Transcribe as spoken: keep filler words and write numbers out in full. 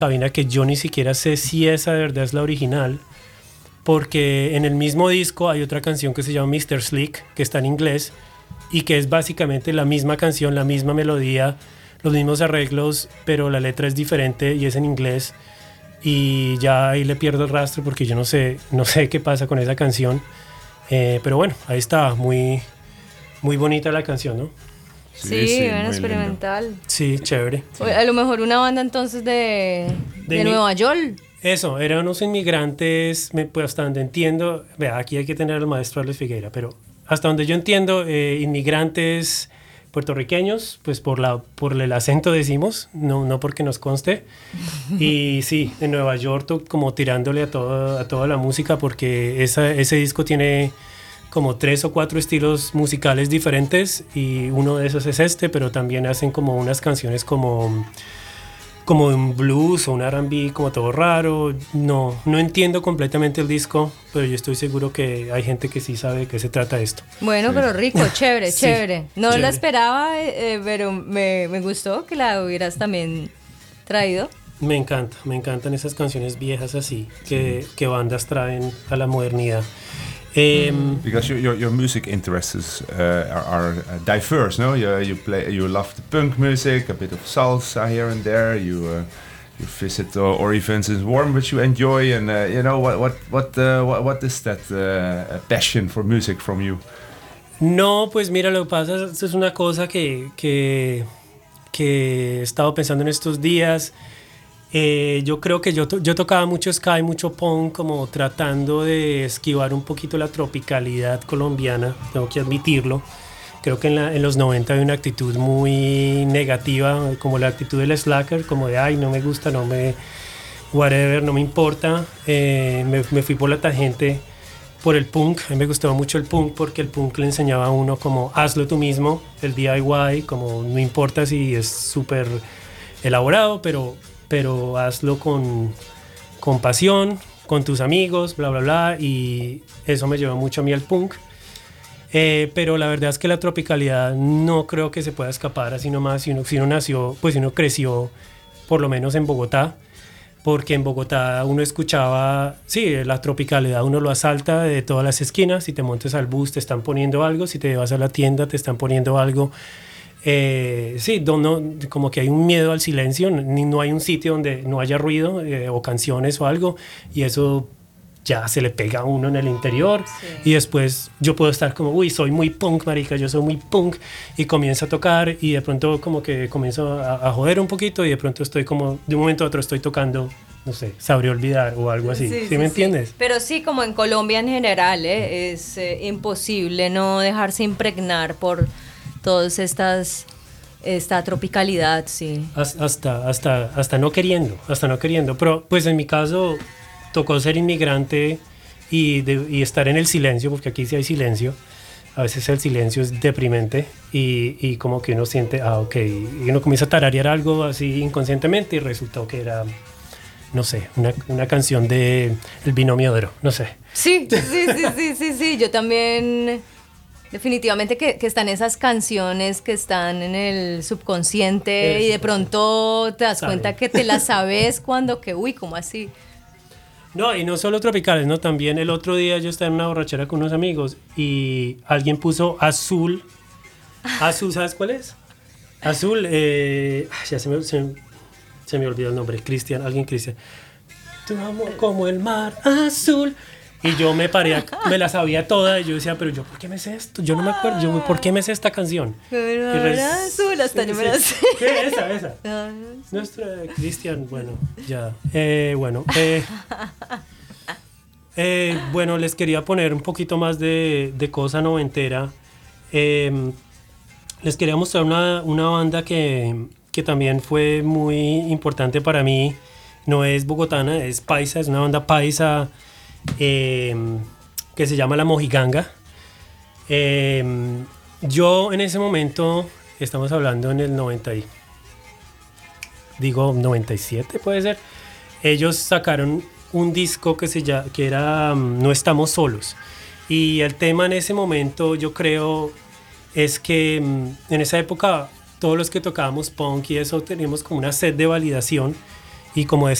cabina que yo ni siquiera sé si esa de verdad es la original, porque en el mismo disco hay otra canción que se llama mister Slick, que está en inglés y que es básicamente la misma canción, la misma melodía, los mismos arreglos, pero la letra es diferente y es en inglés, y ya ahí le pierdo el rastro porque yo no sé, no sé qué pasa con esa canción, eh, pero bueno, ahí está, muy, muy bonita la canción, ¿no? Sí, sí, bueno, experimental. Lindo. Sí, chévere. Sí. A lo mejor una banda entonces de, de, de Nueva York. Eso, eran unos inmigrantes, me, pues hasta donde entiendo, vea, aquí hay que tener al maestro Alex Figueira, pero hasta donde yo entiendo, eh, inmigrantes puertorriqueños, pues por, la, por el acento decimos, no, no porque nos conste, y sí, de Nueva York como tirándole a, todo, a toda la música, porque esa, ese disco tiene como tres o cuatro estilos musicales diferentes, y uno de esos es este, pero también hacen como unas canciones como... como un blues o un R and B como todo raro. No, no entiendo completamente el disco, pero yo estoy seguro que hay gente que sí sabe de qué se trata esto. Bueno, sí. Pero rico, chévere, sí, chévere. No chévere. La esperaba, eh, pero me, me gustó que la hubieras también traído. Me encanta, me encantan esas canciones viejas así, que, que bandas traen a la modernidad. Um, because your, your your music interests uh, are, are uh, diverse, no? You you play you love the punk music, a bit of salsa here and there. You uh, you visit uh, or events in Warm which you enjoy, and uh, you know what what what uh, what what is that uh, passion for music from you? No, pues mira, lo que pasa es, es una cosa que que que he estado pensando en estos días. Eh, yo creo que yo, to- yo tocaba mucho ska, mucho punk, como tratando de esquivar un poquito la tropicalidad colombiana, tengo que admitirlo. Creo que en, la, en los noventa hay una actitud muy negativa, como la actitud del slacker, como de ay, no me gusta, no me... whatever, no me importa. Eh, me, me fui por la tangente por el punk. A mí me gustaba mucho el punk porque el punk le enseñaba a uno como hazlo tú mismo, el D I Y, como no importa si es súper elaborado, pero... pero hazlo con, con pasión, con tus amigos, bla, bla, bla, y eso me llevó mucho a mí al punk. Eh, pero la verdad es que la tropicalidad no creo que se pueda escapar así nomás, si uno, si uno nació, pues si uno creció, por lo menos en Bogotá, porque en Bogotá uno escuchaba, sí, la tropicalidad uno lo asalta de todas las esquinas, si te montas al bus te están poniendo algo, si te vas a la tienda te están poniendo algo. Eh, sí, no, no, como que hay un miedo al silencio, ni, no hay un sitio donde no haya ruido eh, o canciones o algo, y eso ya se le pega a uno en el interior. Sí. Y después yo puedo estar como, uy, soy muy punk, marica, yo soy muy punk, y comienzo a tocar y de pronto como que comienzo a, a joder un poquito, y de pronto estoy como, de un momento a otro estoy tocando, no sé, Sabré Olvidar o algo así. ¿Sí, sí, sí me entiendes? Sí. Pero sí, como en Colombia en general, ¿eh? es eh, imposible no dejarse impregnar por todas estas, esta tropicalidad, sí. Hasta, hasta, hasta no queriendo, hasta no queriendo. Pero pues en mi caso tocó ser inmigrante y, de, y estar en el silencio, porque aquí sí hay silencio. A veces el silencio es deprimente y, y como que uno siente, ah, ok, y uno comienza a tararear algo así inconscientemente y resultó que era, no sé, una, una canción de El Binomio de Oro, no sé. Sí, sí, sí, sí, sí, sí, yo también... Definitivamente que, que están esas canciones que están en el subconsciente. Eso, y de pronto te das sabe. cuenta que te las sabes cuando que, uy, ¿cómo así? No, y no solo tropicales, ¿no? También el otro día yo estaba en una borrachera con unos amigos y alguien puso Azul. Azul, ¿sabes cuál es? Azul, eh, ya se me, se, se me olvidó el nombre, Cristian, alguien Cristian. Tu amor como el mar azul. Y yo me paré, me la sabía toda y yo decía, pero yo, ¿por qué me sé esto? Yo no me acuerdo, yo, ¿por qué me sé esta canción? Pero res, azul, hasta sí, yo me la sé. Sí, esa, esa. Nuestra Cristian, bueno, ya. Eh, bueno, eh, eh, bueno, les quería poner un poquito más de, de cosa noventera. Eh, les quería mostrar una, una banda que, que también fue muy importante para mí. No es bogotana, es paisa, es una banda paisa. Eh, que se llama La Mojiganga. Eh, yo en ese momento, estamos hablando en el noventa y, digo noventa y siete puede ser, ellos sacaron un disco que, se llama, que era um, No Estamos Solos, y el tema en ese momento yo creo es que um, en esa época todos los que tocábamos punk y eso teníamos como una sed de validación. y como